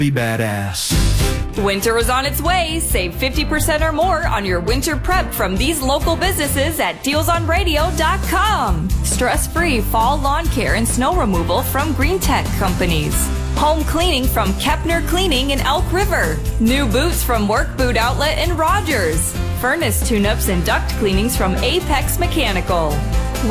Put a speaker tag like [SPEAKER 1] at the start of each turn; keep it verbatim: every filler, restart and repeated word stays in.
[SPEAKER 1] be badass.
[SPEAKER 2] Winter is on its way. Save fifty percent or more on your winter prep from these local businesses at deals on radio dot com. Stress-free fall lawn care and snow removal from Green Tech Companies. Home cleaning from Kepner Cleaning in Elk River. New boots from Work Boot Outlet in Rogers. Furnace tune-ups and duct cleanings from Apex Mechanical.